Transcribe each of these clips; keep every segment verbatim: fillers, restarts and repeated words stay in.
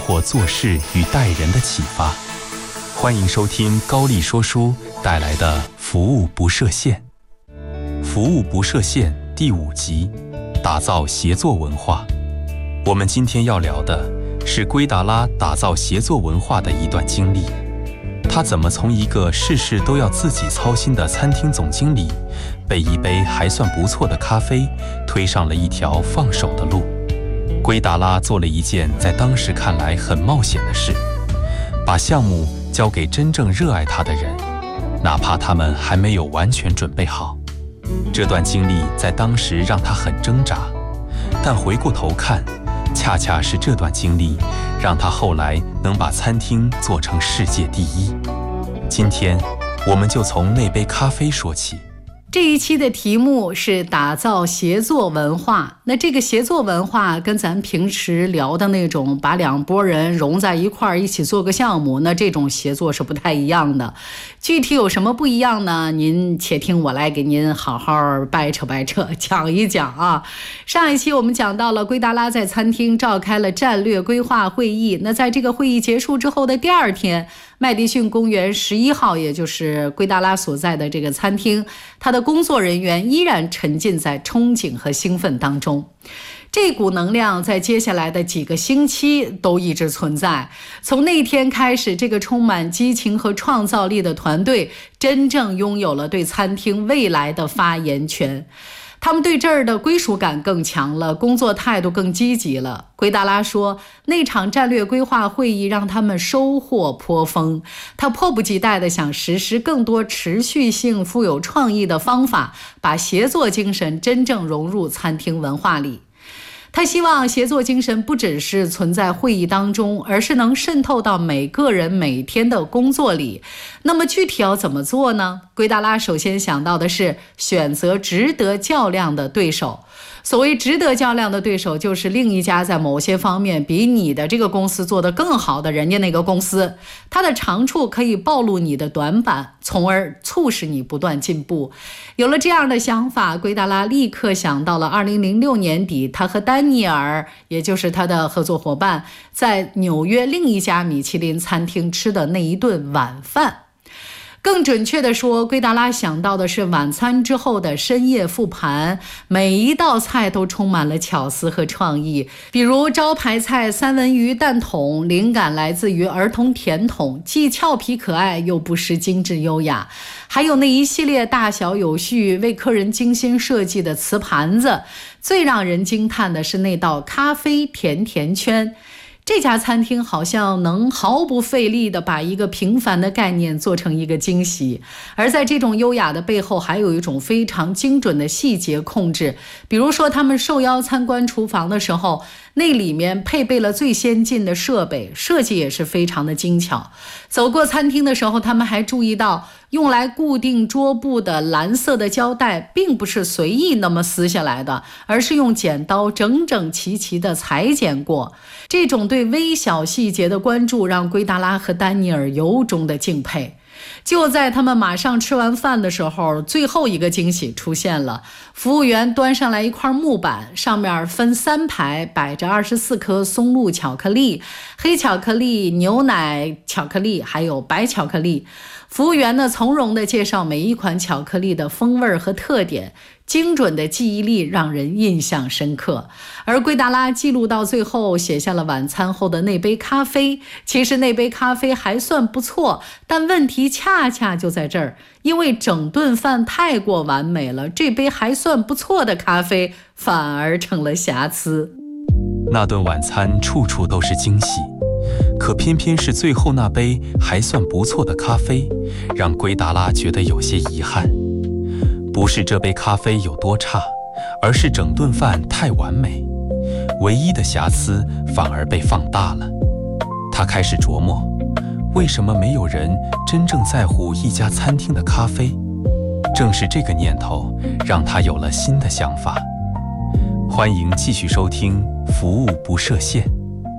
获做事与待人的启发。欢迎收听高丽说书带来的服务不设限。服务不设限第五集，打造协作文化。我们今天要聊的是圭达拉打造协作文化的一段经历。他怎么从一个事事都要自己操心的餐厅总经理，被一杯还算不错的咖啡推上了一条放手的路。圭达拉做了一件在当时看来很冒险的事，把项目交给真正热爱他的人，哪怕他们还没有完全准备好。这段经历在当时让他很挣扎，但回过头看，恰恰是这段经历让他后来能把餐厅做成世界第一。今天我们就从那杯咖啡说起。 这一期的题目是打造协作文化。那这个协作文化跟咱平时聊的那种把两拨人融在一块儿一起做个项目，那这种协作是不太一样的。具体有什么不一样呢？您且听我来给您好好掰扯掰扯讲一讲啊。上一期我们讲到了圭达拉在餐厅召开了战略规划会议，那在这个会议结束之后的第二天，麦迪逊公园十一号，也就是圭达拉所在的这个餐厅，他的工作人员依然沉浸在憧憬和兴奋当中。这股能量在接下来的几个星期都一直存在。从那天开始，这个充满激情和创造力的团队真正拥有了对餐厅未来的发言权。他们对这儿的归属感更强了，工作态度更积极了。圭达拉说，那场战略规划会议让他们收获颇丰，他迫不及待地想实施更多持续性、富有创意的方法，把协作精神真正融入餐厅文化里。他希望协作精神不只是存在会议当中，而是能渗透到每个人每天的工作里。那么具体要怎么做呢？圭达拉首先想到的是选择值得较量的对手。所谓值得较量的对手，就是另一家在某些方面比你的这个公司做得更好的人家那个公司，它的长处可以暴露你的短板，从而促使你不断进步。有了这样的想法，圭达拉立刻想到了二零零六年底，他和丹尼尔，也就是他的合作伙伴，在纽约另一家米其林餐厅吃的那一顿晚饭。更准确地说，圭达拉想到的是晚餐之后的深夜复盘，每一道菜都充满了巧思和创意。比如招牌菜三文鱼蛋筒，灵感来自于儿童甜筒，既俏皮可爱又不失精致优雅。还有那一系列大小有序、为客人精心设计的瓷盘子。最让人惊叹的是那道咖啡甜甜圈。这家餐厅好像能毫不费力地把一个平凡的概念做成一个惊喜，而在这种优雅的背后，还有一种非常精准的细节控制。比如说他们受邀参观厨房的时候，那里面配备了最先进的设备，设计也是非常的精巧。走过餐厅的时候，他们还注意到用来固定桌布的蓝色的胶带并不是随意那么撕下来的，而是用剪刀整整齐齐地裁剪过。这种对微小细节的关注让圭达拉和丹尼尔由衷的敬佩。就在他们马上吃完饭的时候，最后一个惊喜出现了。服务员端上来一块木板，上面分三排摆着二十四颗松露巧克力、黑巧克力、牛奶巧克力还有白巧克力。服务员呢，从容地介绍每一款巧克力的风味和特点，精准的记忆力让人印象深刻。而圭达拉记录到最后，写下了晚餐后的那杯咖啡。其实那杯咖啡还算不错，但问题恰恰就在这儿，因为整顿饭太过完美了，这杯还算不错的咖啡反而成了瑕疵。 那顿晚餐处处都是惊喜，可偏偏是最后那杯还算不错的咖啡，让圭达拉觉得有些遗憾。不是这杯咖啡有多差，而是整顿饭太完美，唯一的瑕疵反而被放大了。他开始琢磨，为什么没有人真正在乎一家餐厅的咖啡？正是这个念头让他有了新的想法。欢迎继续收听服务不设限。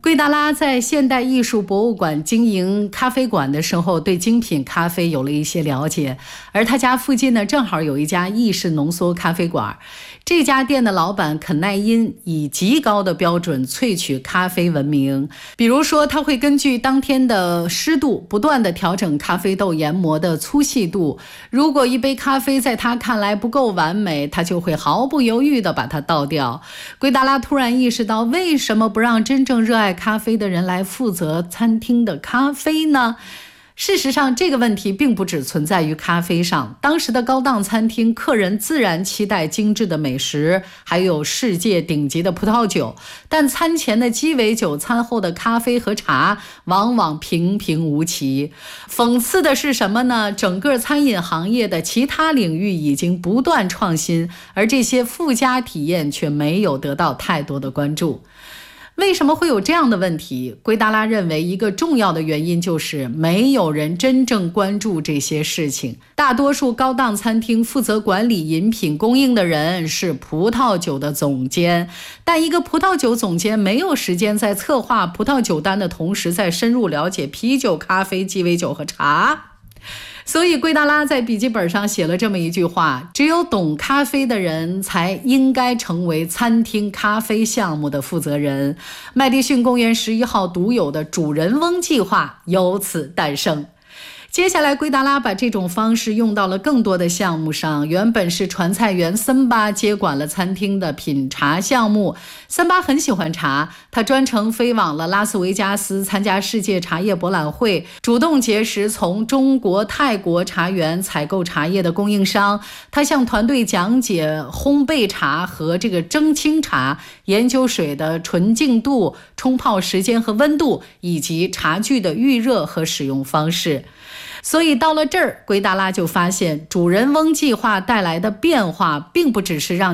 圭达拉在现代艺术博物馆经营咖啡馆的时候，对精品咖啡有了一些了解，而他家附近呢，正好有一家意式浓缩咖啡馆。这家店的老板肯奈因以极高的标准萃取咖啡闻名，比如说他会根据当天的湿度不断地调整咖啡豆研磨的粗细度，如果一杯咖啡在他看来不够完美，他就会毫不犹豫地把它倒掉。圭达拉突然意识到，为什么不让真正热爱咖啡的人来负责餐厅的咖啡呢？事实上，这个问题并不只存在于咖啡上。当时的高档餐厅，客人自然期待精致的美食，还有世界顶级的葡萄酒，但餐前的鸡尾酒、餐后的咖啡和茶往往平平无奇。讽刺的是什么呢？整个餐饮行业的其他领域已经不断创新，而这些附加体验却没有得到太多的关注。为什么会有这样的问题？圭达拉认为一个重要的原因就是没有人真正关注这些事情。大多数高档餐厅负责管理饮品供应的人是葡萄酒的总监，但一个葡萄酒总监没有时间在策划葡萄酒单的同时再深入了解啤酒、咖啡、鸡尾酒和茶。所以圭达拉在笔记本上写了这么一句话：只有懂咖啡的人才应该成为餐厅咖啡项目的负责人。麦迪逊公园十一号独有的主人翁计划由此诞生。接下来圭达拉把这种方式用到了更多的项目上，原本是传菜员森巴接管了餐厅的品茶项目。森巴很喜欢茶，他专程飞往了拉斯维加斯参加世界茶叶博览会，主动结识从中国、泰国茶园采购茶叶的供应商。他向团队讲解烘焙茶和这个蒸青茶研究水的纯净度、冲泡时间和温度，以及茶具的预热和使用方式。所以到了这儿，圭达拉就发现主人翁计划带来的变化并不只是让